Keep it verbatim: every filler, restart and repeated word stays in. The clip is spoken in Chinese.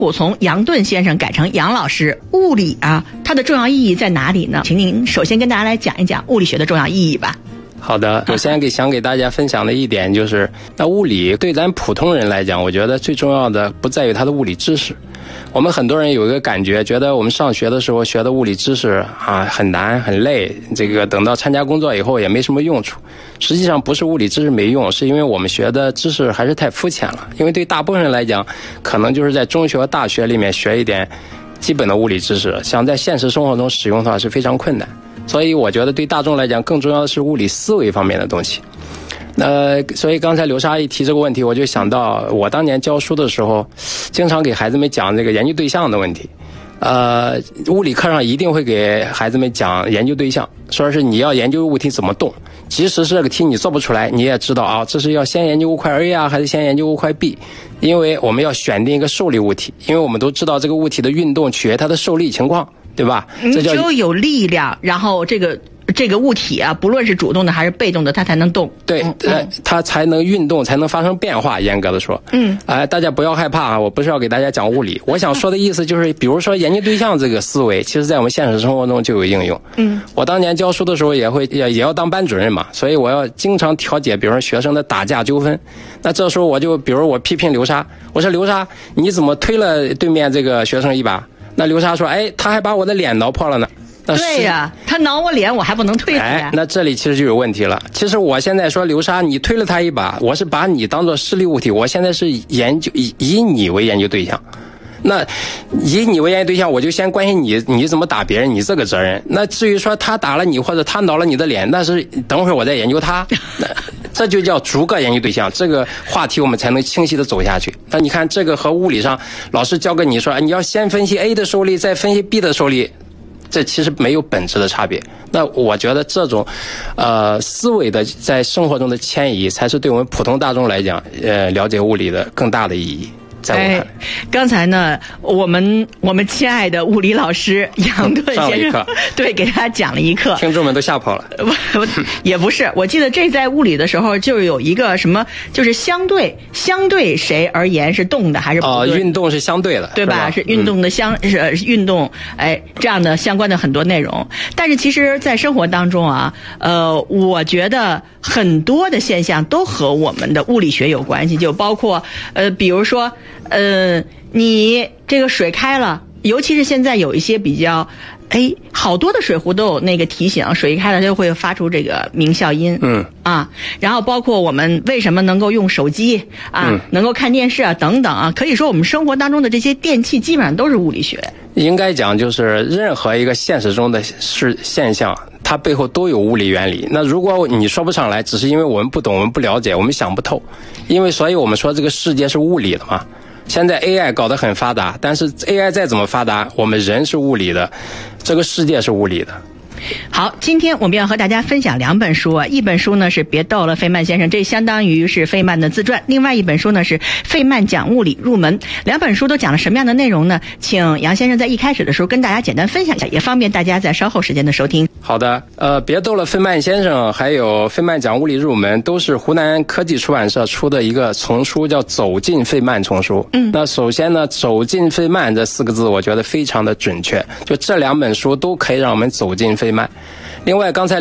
我从杨顿先生改成杨老师，物理啊，它的重要意义在哪里呢？请您首先跟大家来讲一讲物理学的重要意义吧。 好的，我先给想给大家分享的一点就是，那物理对咱普通人来讲，我觉得最重要的不在于它的物理知识。我们很多人有一个感觉，觉得我们上学的时候学的物理知识啊很难很累，这个等到参加工作以后也没什么用处。实际上不是物理知识没用，是因为我们学的知识还是太肤浅了。因为对大部分人来讲，可能就是在中学和大学里面学一点基本的物理知识，想在现实生活中使用的话是非常困难。所以我觉得对大众来讲，更重要的是物理思维方面的东西。呃，所以刚才刘莎一提这个问题，我就想到我当年教书的时候，经常给孩子们讲这个研究对象的问题。呃，物理课上一定会给孩子们讲研究对象，说是你要研究物体怎么动，即使是这个题你做不出来，你也知道啊，这是要先研究物块 A 啊，还是先研究物块 B？ 因为我们要选定一个受力物体，因为我们都知道这个物体的运动取决于它的受力情况，对吧？这叫只有有力量，然后这个。这个物体啊，不论是主动的还是被动的，它才能动。 对，嗯、它才能运动，才能发生变化。严格的说，嗯，哎、呃，大家不要害怕啊，我不是要给大家讲物理，我想说的意思就是，比如说研究对象这个思维，其实在我们现实生活中就有应用。嗯，我当年教书的时候也会也也要当班主任嘛，所以我要经常调解，比如说学生的打架纠纷。那这时候我就，比如我批评刘莎，我说刘莎，你怎么推了对面这个学生一把？那刘莎说，哎，他还把我的脸挠破了呢。 对呀、啊，他挠我脸，我还不能推他呀。 哎，那这里其实就有问题了。其实我现在说刘莎，你推了他一把，我是把你当作实力物体，我现在是研究以以你为研究对象。那以你为研究对象，我就先关心你你怎么打别人，你这个责任。那至于说他打了你或者他挠了你的脸，那是等会儿我再研究他。那这就叫逐个研究对象，这个话题我们才能清晰的走下去。那你看这个和物理上老师教给你说，你要先分析 A 的受力，再分析 B 的受力。这其实没有本质的差别。那我觉得这种，呃，思维的在生活中的迁移，才是对我们普通大众来讲，呃，了解物理的更大的意义。在我看来， 哎，刚才呢，我们我们亲爱的物理老师杨顿先生，对，给他讲了一课， 听众们都吓跑了。 也不是，我记得这在物理的时候就有一个什么，就是相对相对谁而言是动的还是不哦，运动是相对的， 对吧？ 是是运动的相、嗯、是运动，哎，这样的相关的很多内容。但是其实，在生活当中啊，呃，我觉得很多的现象都和我们的物理学有关系，就包括呃，比如说。呃，你这个水开了，尤其是现在有一些比较，哎，好多的水壶都有那个提醒，水一开了它就会发出这个鸣啸音。嗯啊，然后包括我们为什么能够用手机啊，嗯、能够看电视啊等等啊，可以说我们生活当中的这些电器基本上都是物理学。 应该讲就是任何一个现实中的是现象，它背后都有物理原理。那如果你说不上来，只是因为我们不懂，我们不了解，我们想不透。因为所以我们说这个世界是物理的嘛。现在 A I 搞得很发达，但是 A I 再怎么发达，我们人是物理的，这个世界是物理的。 好，今天我们要和大家分享两本书啊，一本书呢是别逗了费曼先生，这相当于是费曼的自传，另外一本书呢是费曼讲物理入门。两本书都讲了什么样的内容呢？请杨先生在一开始的时候跟大家简单分享一下，也方便大家在稍后时间的收听。 好的，呃，别逗了费曼先生还有费曼讲物理入门都是湖南科技出版社出的一个丛书，叫走进费曼丛书。嗯，那首先呢，走进费曼这四个字我觉得非常的准确，就这两本书都可以让我们走进费曼。另外刚才